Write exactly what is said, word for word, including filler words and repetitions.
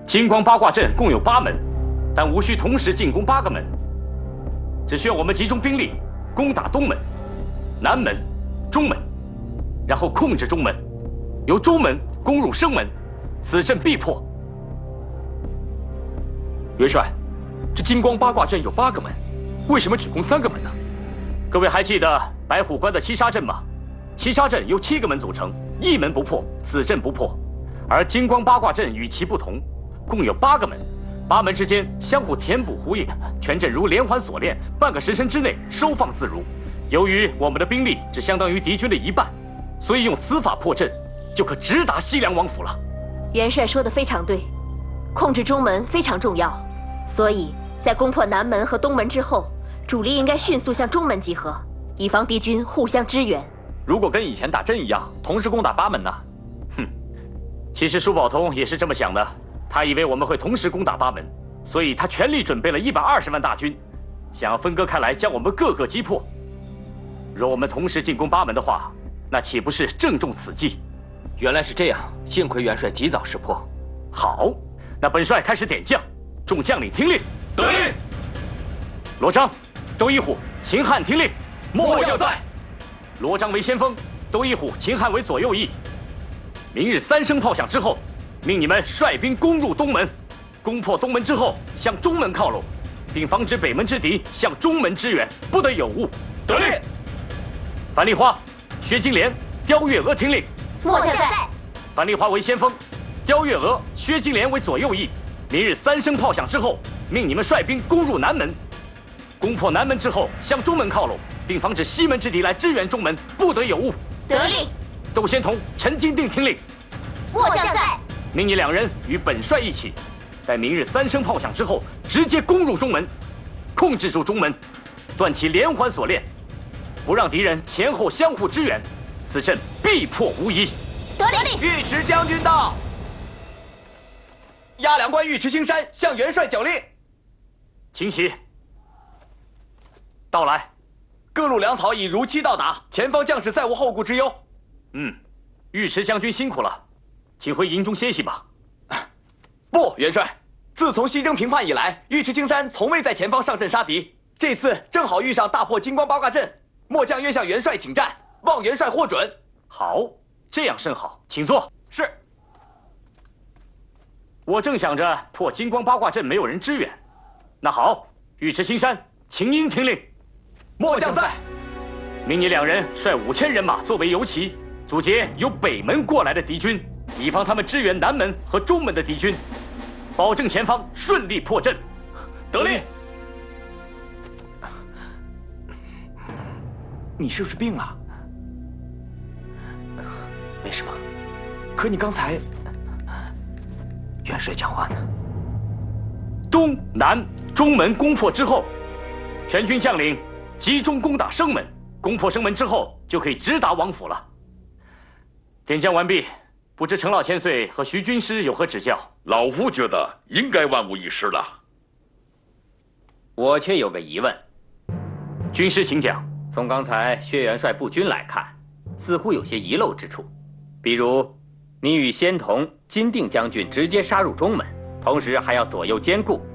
金光八卦阵共有八门，但无需同时进攻八个门，只需要我们集中兵力攻打东门、南门、中门，然后控制中门，由中门攻入生门，此阵必破。 元帅，这金光八卦阵有八个门，为什么只攻三个门呢？ 各位还记得白虎关的七杀阵吗？七杀阵由七个门组成，一门不破，此阵不破。而金光八卦阵与其不同。 共有八个门，八门之间相互填补呼应，全阵如连环锁链，半个时辰之内收放自如。由于我们的兵力只相当于敌军的一半，所以用此法破阵，就可直达西凉王府了。 元帅说的非常对，控制中门非常重要，所以在攻破南门和东门之后，主力应该迅速向中门集合，以防敌军互相支援。 如果跟以前打针一样，同时攻打八门呢？ 哼，其实舒宝通也是这么想的。 他以为我们会同时攻打八门，所以他全力准备了一百二十万大军，想要分割开来，将我们各个击破。若我们同时进攻八门的话，那岂不是正中此计？ 原来是这样，幸亏元帅及早识破。 好，那本帅开始点将，众将领听令。 得令。 罗章、周一虎、秦汉听令。 末将在。 罗章为先锋，周一虎、秦汉为左右翼。明日三声炮响之后。 命你们率兵攻入东门，攻破东门之后，向中门靠拢，并防止北门之敌向中门支援，不得有误。 得令。 樊梨花、薛金莲、刁月娥听令。 末将在。 樊梨花为先锋，刁月娥、薛金莲为左右翼。明日三声炮响之后，命你们率兵攻入南门，攻破南门之后，向中门靠拢，并防止西门之敌来支援中门，不得有误。 得令。 窦仙童、陈金定听令。 末将在。 命你两人与本帅一起，待明日三声炮响之后，直接攻入中门，控制住中门，断其连环锁链，不让敌人前后相互支援，此阵必破无疑。 得令。 尉迟将军到。押粮官尉迟青山向元帅缴令。 请起。到来。 各路粮草已如期到达，前方将士再无后顾之忧。 嗯，尉迟将军辛苦了。 请回营中歇息吧。 不，元帅，自从西征平叛以来，尉迟青山从未在前方上阵杀敌。这次正好遇上大破金光八卦阵，末将愿向元帅请战，望元帅获准。 好，这样甚好，请坐。 是。 我正想着破金光八卦阵没有人支援，那好，尉迟青山，请您听令。 末将在。 命你两人率五千人马作为游骑，阻截由北门过来的敌军。 以防他们支援南门和中门的敌军，保证前方顺利破阵。 得令。 你是不是病了？ 没什么。 可你刚才…… 元帅讲话呢。 东南中门攻破之后，全军将领集中攻打生门。攻破生门之后，就可以直达王府了。点将完毕。 不知程老千岁和徐军师有何指教？ 老夫觉得应该万无一失了。 我却有个疑问。 军师请讲。 从刚才薛元帅布军来看，似乎有些遗漏之处，比如你与仙童、金定将军直接杀入中门，同时还要左右兼顾，